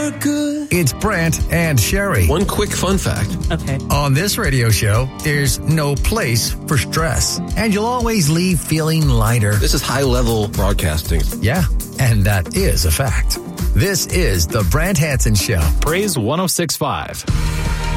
It's Brant and Sherry. One quick fun fact. Okay. On this radio show, there's no place for stress. And you'll always leave feeling lighter. This is high-level broadcasting. Yeah, and that is a fact. This is the Brant Hansen Show. Praise 106.5.